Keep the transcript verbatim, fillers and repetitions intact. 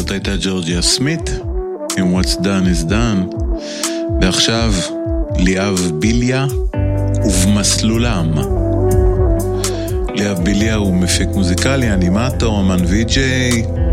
זאת הייתה ג'ורג'יה סמית עם What's Done is Done, ועכשיו ליאב ביליה ובמסלולם. ליאב ביליה הוא מפיק מוזיקלי, אנימטור, אמן וי-ג'יי,